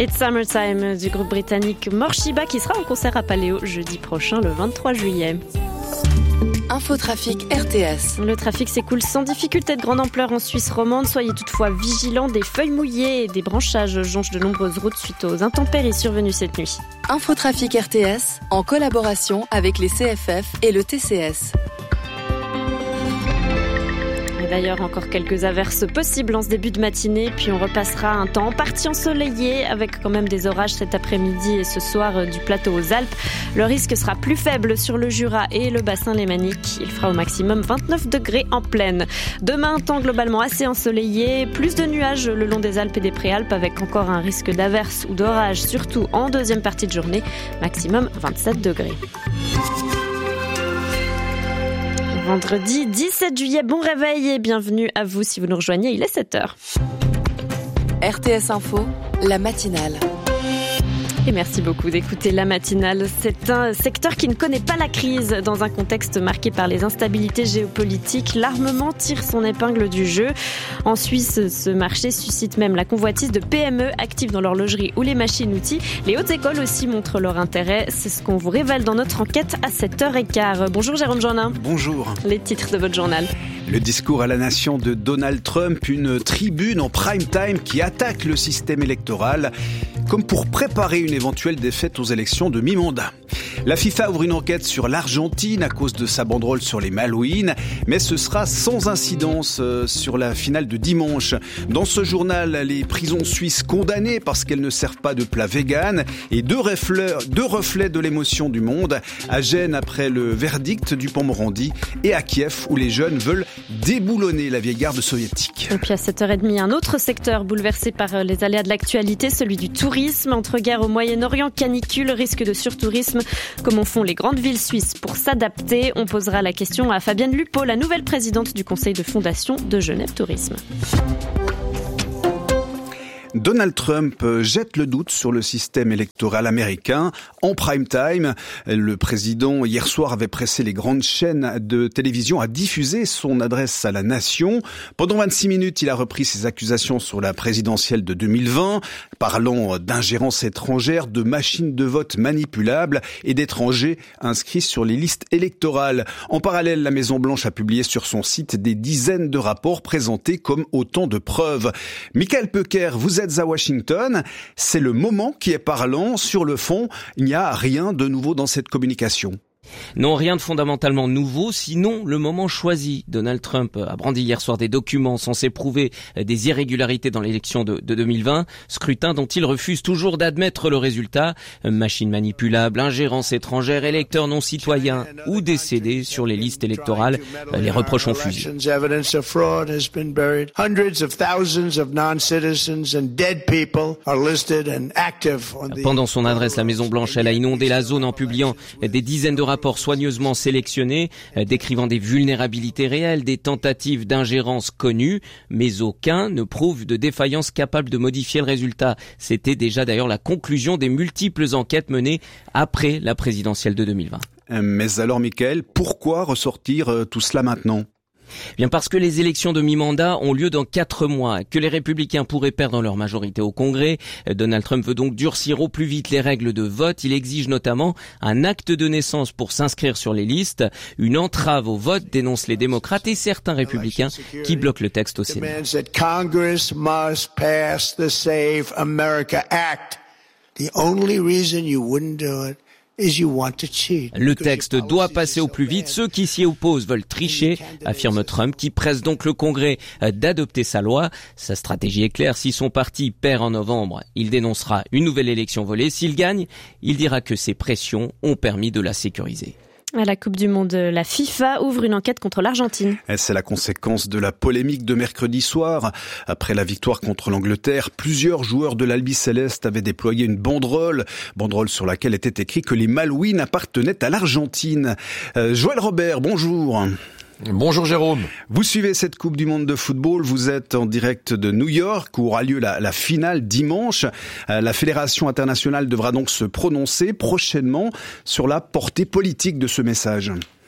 It's Summertime du groupe britannique Morshiba qui sera en concert à Paléo jeudi prochain le 23 juillet. Infotrafic RTS. Le trafic s'écoule sans difficulté de grande ampleur en Suisse romande. Soyez toutefois vigilants, des feuilles mouillées et des branchages jonchent de nombreuses routes suite aux intempéries survenues cette nuit. Infotrafic RTS en collaboration avec les CFF et le TCS. D'ailleurs, encore quelques averses possibles en ce début de matinée, puis on repassera un temps en partie ensoleillé avec quand même des orages cet après-midi et ce soir du plateau aux Alpes. Le risque sera plus faible sur le Jura et le bassin lémanique. Il fera au maximum 29 degrés en plaine. Demain, temps globalement assez ensoleillé, plus de nuages le long des Alpes et des Préalpes avec encore un risque d'averse ou d'orage, surtout en deuxième partie de journée, maximum 27 degrés. Vendredi 17 juillet, bon réveil et bienvenue à vous si vous nous rejoignez, il est 7h. RTS Info, la matinale. Et merci beaucoup d'écouter la matinale. C'est un secteur qui ne connaît pas la crise. Dans un contexte marqué par les instabilités géopolitiques, l'armement tire son épingle du jeu. En Suisse, ce marché suscite même la convoitise de PME actives dans l'horlogerie ou les machines-outils. Les hautes écoles aussi montrent leur intérêt. C'est ce qu'on vous révèle dans notre enquête à 7h15. Bonjour Jérôme Jeannin. Bonjour. Les titres de votre journal. Le discours à la nation de Donald Trump, une tribune en prime time qui attaque le système électoral, comme pour préparer une éventuelle défaite aux élections de mi-mandat. La FIFA ouvre une enquête sur l'Argentine à cause de sa banderole sur les Malouines, mais ce sera sans incidence sur la finale de dimanche. Dans ce journal, les prisons suisses condamnées parce qu'elles ne servent pas de plat vegan et deux reflets de l'émotion du monde, à Gênes après le verdict du Pont-Morandi et à Kiev où les jeunes veulent déboulonner la vieille garde soviétique. Et puis à 7h30, un autre secteur bouleversé par les aléas de l'actualité, celui du tourisme. Entre guerre au Moyen-Orient, canicule, risque de surtourisme. Comment font les grandes villes suisses pour s'adapter? On posera la question à Fabienne Lupo, la nouvelle présidente du conseil de fondation de Genève Tourisme. Donald Trump jette le doute sur le système électoral américain en prime time. Le président, hier soir, avait pressé les grandes chaînes de télévision à diffuser son adresse à la nation. Pendant 26 minutes, il a repris ses accusations sur la présidentielle de 2020, parlant d'ingérence étrangère, de machines de vote manipulables et d'étrangers inscrits sur les listes électorales. En parallèle, la Maison-Blanche a publié sur son site des dizaines de rapports présentés comme autant de preuves. Michael Pecker, vous êtes à Washington, c'est le moment qui est parlant. Sur le fond, il n'y a rien de nouveau dans cette communication. Non, rien de fondamentalement nouveau, sinon le moment choisi. Donald Trump a brandi hier soir des documents censés prouver des irrégularités dans l'élection de 2020, scrutin dont il refuse toujours d'admettre le résultat. Machines manipulables, ingérence étrangère, électeurs non citoyens ou décédés sur les listes électorales. Les reproches ont fusé. Pendant son adresse, la Maison-Blanche, elle a inondé la zone en publiant des dizaines de rapports soigneusement sélectionnés, décrivant des vulnérabilités réelles, des tentatives d'ingérence connues, mais aucun ne prouve de défaillance capable de modifier le résultat. C'était déjà d'ailleurs la conclusion des multiples enquêtes menées après la présidentielle de 2020. Mais alors, Michael, pourquoi ressortir tout cela maintenant ? Bien parce que les élections de mi-mandat ont lieu dans 4 mois, que les républicains pourraient perdre leur majorité au Congrès. Donald Trump veut donc durcir au plus vite les règles de vote. Il exige notamment un acte de naissance pour s'inscrire sur les listes. Une entrave au vote, dénoncent les démocrates et certains républicains qui bloquent le texte au Sénat. Le texte doit passer au plus vite. Ceux qui s'y opposent veulent tricher, affirme Trump, qui presse donc le Congrès d'adopter sa loi. Sa stratégie est claire. Si son parti perd en novembre, il dénoncera une nouvelle élection volée. S'il gagne, il dira que ses pressions ont permis de la sécuriser. À la Coupe du Monde, la FIFA ouvre une enquête contre l'Argentine. C'est la conséquence de la polémique de mercredi soir. Après la victoire contre l'Angleterre, plusieurs joueurs de l'Albiceleste avaient déployé une banderole sur laquelle était écrit que les Malouines appartenaient à l'Argentine. Joël Robert, bonjour. Bonjour Jérôme. Vous suivez cette Coupe du Monde de football, vous êtes en direct de New York où aura lieu la finale dimanche. La Fédération internationale devra donc se prononcer prochainement sur la portée politique de ce message.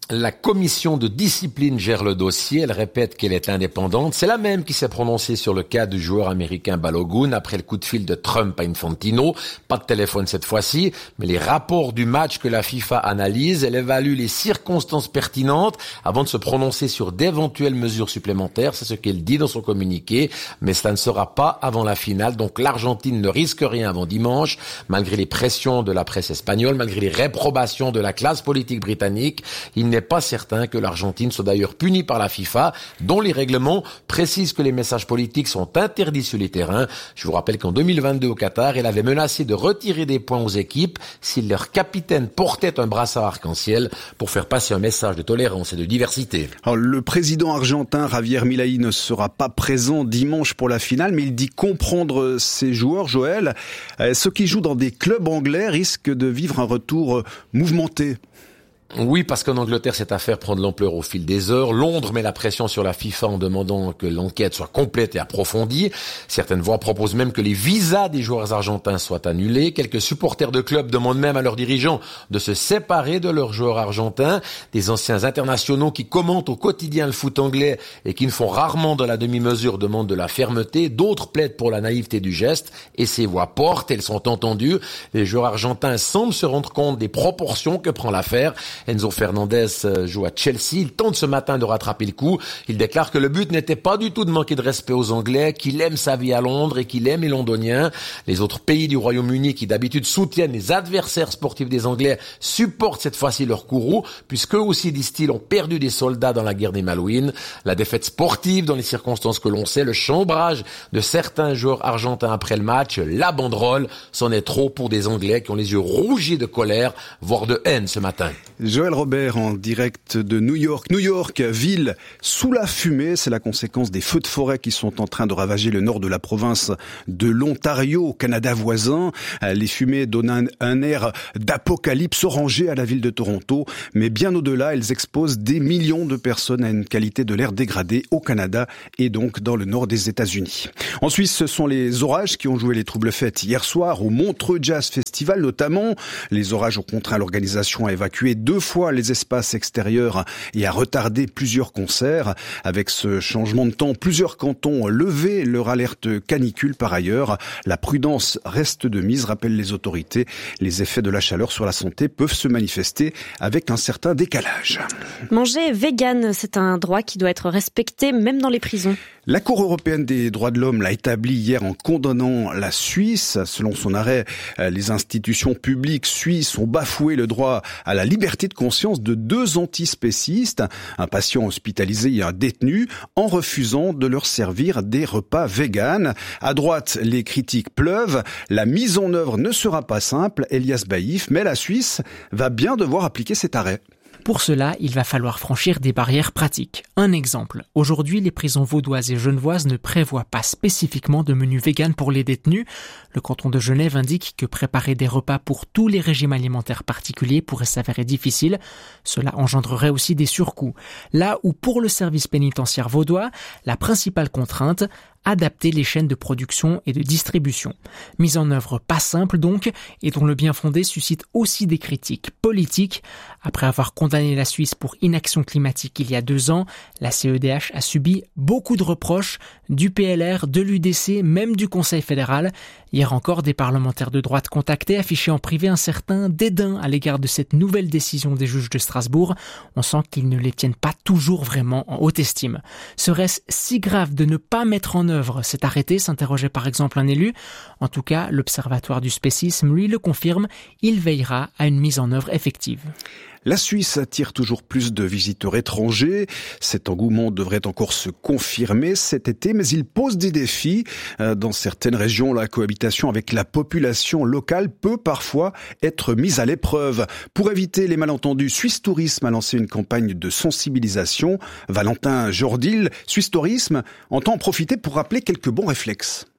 La commission de discipline gère le dossier. Elle répète qu'elle est indépendante. C'est la même qui s'est prononcée sur le cas du joueur américain Balogun après le coup de fil de Trump à Infantino. Pas de téléphone cette fois-ci, mais les rapports du match que la FIFA analyse. Elle évalue les circonstances pertinentes avant de se prononcer sur d'éventuelles mesures supplémentaires. C'est ce qu'elle dit dans son communiqué. Mais cela ne sera pas avant la finale. Donc l'Argentine ne risque rien avant dimanche, malgré les pressions de la presse espagnole, malgré les réprobations de la classe politique britannique. Il n'est pas certain que l'Argentine soit d'ailleurs punie par la FIFA, dont les règlements précisent que les messages politiques sont interdits sur les terrains. Je vous rappelle qu'en 2022 au Qatar, elle avait menacé de retirer des points aux équipes si leur capitaine portait un brassard arc-en-ciel pour faire passer un message de tolérance et de diversité. Alors, le président argentin Javier Milei ne sera pas présent dimanche pour la finale, mais il dit comprendre ses joueurs, Joël. Ceux qui jouent dans des clubs anglais risquent de vivre un retour mouvementé. Oui, parce qu'en Angleterre, cette affaire prend de l'ampleur au fil des heures. Londres met la pression sur la FIFA en demandant que l'enquête soit complète et approfondie. Certaines voix proposent même que les visas des joueurs argentins soient annulés. Quelques supporters de clubs demandent même à leurs dirigeants de se séparer de leurs joueurs argentins. Des anciens internationaux qui commentent au quotidien le foot anglais et qui ne font rarement de la demi-mesure demandent de la fermeté. D'autres plaident pour la naïveté du geste. Et ces voix portent, elles sont entendues. Les joueurs argentins semblent se rendre compte des proportions que prend l'affaire. Enzo Fernandez joue à Chelsea. Il tente ce matin de rattraper le coup. Il déclare que le but n'était pas du tout de manquer de respect aux Anglais, qu'il aime sa vie à Londres et qu'il aime les Londoniens. Les autres pays du Royaume-Uni qui d'habitude soutiennent les adversaires sportifs des Anglais supportent cette fois-ci leur courroux, puisqu'eux aussi, disent-ils, ont perdu des soldats dans la guerre des Malouines. La défaite sportive dans les circonstances que l'on sait, le chambrage de certains joueurs argentins après le match, la banderole, c'en est trop pour des Anglais qui ont les yeux rougis de colère, voire de haine ce matin. Joël Robert en direct de New York. New York, ville sous la fumée, c'est la conséquence des feux de forêt qui sont en train de ravager le nord de la province de l'Ontario, au Canada voisin. Les fumées donnent un air d'apocalypse orangé à la ville de Toronto, mais bien au-delà, elles exposent des millions de personnes à une qualité de l'air dégradée au Canada et donc dans le nord des États-Unis. En Suisse, ce sont les orages qui ont joué les troubles fêtes hier soir au Montreux Jazz Festival notamment. Les orages ont contraint l'organisation à évacuer 2 fois les espaces extérieurs et à retarder plusieurs concerts. Avec ce changement de temps, plusieurs cantons ont levé leur alerte canicule par ailleurs. La prudence reste de mise, rappellent les autorités. Les effets de la chaleur sur la santé peuvent se manifester avec un certain décalage. Manger vegan, c'est un droit qui doit être respecté même dans les prisons. La Cour européenne des droits de l'homme l'a établi hier en condamnant la Suisse. Selon son arrêt, les institutions publiques suisses ont bafoué le droit à la liberté de conscience de 2 antispécistes, un patient hospitalisé et un détenu, en refusant de leur servir des repas véganes. À droite, les critiques pleuvent. La mise en œuvre ne sera pas simple, Elias Baïf, mais la Suisse va bien devoir appliquer cet arrêt. Pour cela, il va falloir franchir des barrières pratiques. Un exemple. Aujourd'hui, les prisons vaudoises et genevoises ne prévoient pas spécifiquement de menu vegan pour les détenus. Le canton de Genève indique que préparer des repas pour tous les régimes alimentaires particuliers pourrait s'avérer difficile. Cela engendrerait aussi des surcoûts. Là où pour le service pénitentiaire vaudois, la principale contrainte, adapter les chaînes de production et de distribution. Mise en œuvre pas simple donc, et dont le bien fondé suscite aussi des critiques politiques. Après avoir condamné la Suisse pour inaction climatique il y a 2 ans, la CEDH a subi beaucoup de reproches du PLR, de l'UDC, même du Conseil fédéral. Hier encore, des parlementaires de droite contactés affichaient en privé un certain dédain à l'égard de cette nouvelle décision des juges de Strasbourg. On sent qu'ils ne les tiennent pas toujours vraiment en haute estime. Serait-ce si grave de ne pas mettre en œuvre cet arrêté, s'interrogeait par exemple un élu. En tout cas, l'Observatoire du spécisme, lui, le confirme. Il veillera à une mise en œuvre effective. La Suisse attire toujours plus de visiteurs étrangers. Cet engouement devrait encore se confirmer cet été, mais il pose des défis. Dans certaines régions, la cohabitation avec la population locale peut parfois être mise à l'épreuve. Pour éviter les malentendus, Suisse Tourisme a lancé une campagne de sensibilisation. Valentin Jordil, Suisse Tourisme, entend en profiter pour rappeler quelques bons réflexes.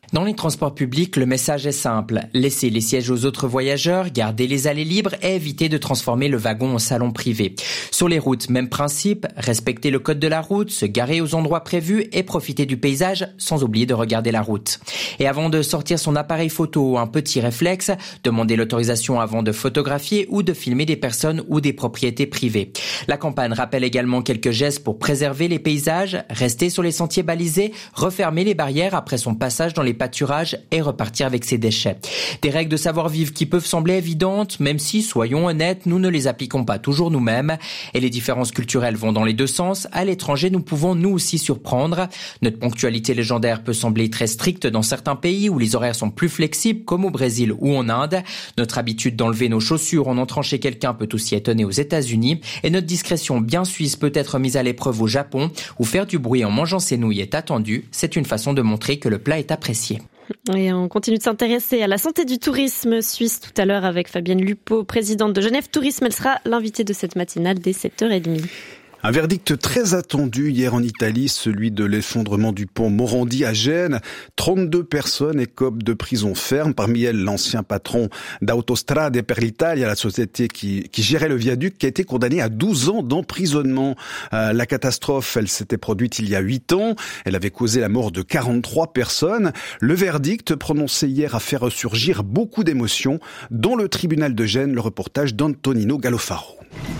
Dans les transports publics, le message est simple. Laissez les sièges aux autres voyageurs, gardez les allées libres et évitez de transformer le wagon en salon privé. Sur les routes, même principe, respectez le code de la route, se garer aux endroits prévus et profiter du paysage sans oublier de regarder la route. Et avant de sortir son appareil photo, un petit réflexe, demandez l'autorisation avant de photographier ou de filmer des personnes ou des propriétés privées. La campagne rappelle également quelques gestes pour préserver les paysages, rester sur les sentiers balisés, refermer les barrières après son passage dans les pâturages et repartir avec ses déchets. Des règles de savoir-vivre qui peuvent sembler évidentes, même si, soyons honnêtes, nous ne les appliquons pas toujours nous-mêmes. Et les différences culturelles vont dans les deux sens. À l'étranger, nous pouvons nous aussi surprendre. Notre ponctualité légendaire peut sembler très stricte dans certains pays où les horaires sont plus flexibles, comme au Brésil ou en Inde. Notre habitude d'enlever nos chaussures en entrant chez quelqu'un peut aussi étonner aux États-Unis. Et notre discrétion bien suisse peut être mise à l'épreuve au Japon, où faire du bruit en mangeant ses nouilles est attendu. C'est une façon de montrer que le plat est apprécié. Et on continue de s'intéresser à la santé du tourisme suisse tout à l'heure avec Fabienne Lupeau, présidente de Genève Tourisme. Elle sera l'invitée de cette matinale dès 7h30. Un verdict très attendu hier en Italie, celui de l'effondrement du pont Morandi à Gênes. 32 personnes écopent de prison ferme, parmi elles l'ancien patron d'Autostrade per l'Italia, la société qui gérait le viaduc, qui a été condamné à 12 ans d'emprisonnement. La catastrophe, elle s'était produite il y a 8 ans. Elle avait causé la mort de 43 personnes. Le verdict prononcé hier a fait ressurgir beaucoup d'émotions, dont le tribunal de Gênes, le reportage d'Antonino Gallofaro.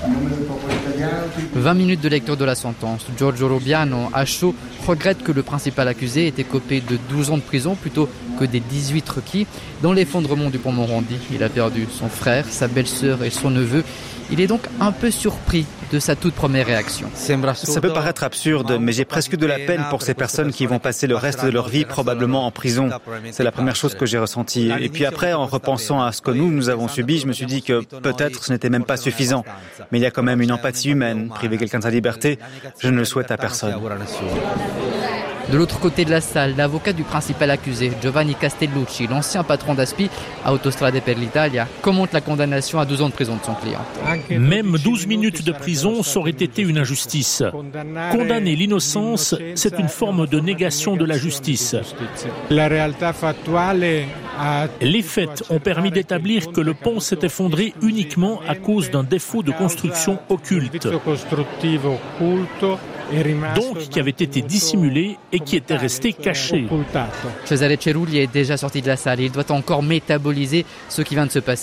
20 minutes de lecture de la sentence. Giorgio Robiano, à chaud, regrette que le principal accusé ait écopé de 12 ans de prison plutôt que des 18 requis. Dans l'effondrement du pont Morandi, il a perdu son frère, sa belle-sœur et son neveu. Il est donc un peu surpris de sa toute première réaction. Ça peut paraître absurde, mais j'ai presque de la peine pour ces personnes qui vont passer le reste de leur vie probablement en prison. C'est la première chose que j'ai ressentie. Et puis après, en repensant à ce que nous avons subi, je me suis dit que peut-être ce n'était même pas suffisant. Mais il y a quand même une empathie humaine. Priver quelqu'un de sa liberté, je ne le souhaite à personne. De l'autre côté de la salle, l'avocat du principal accusé, Giovanni Castellucci, l'ancien patron d'Aspi, Autostrade per l'Italia, commente la condamnation à 12 ans de prison de son client. Même 12 minutes de prison, ça aurait été une injustice. Condamner l'innocence, c'est une forme de négation de la justice. Les faits ont permis d'établir que le pont s'est effondré uniquement à cause d'un défaut de construction occulte. Donc qui avait été dissimulé et qui était resté caché. Cesare Cerulli est déjà sorti de la salle. Il doit encore métaboliser ce qui vient de se passer.